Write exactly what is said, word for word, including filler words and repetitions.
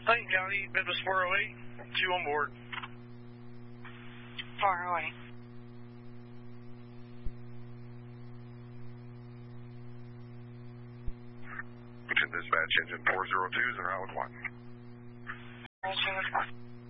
Clayton County, Memphis four oh eight, two on board. four oh eight. Dispatch engine four zero two, zero one. four zero two.